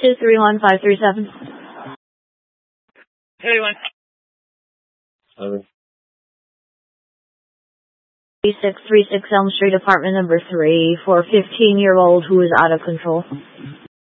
231-537. 31. 3636 Elm Street, apartment number 3, for a 15-year-old who is out of control.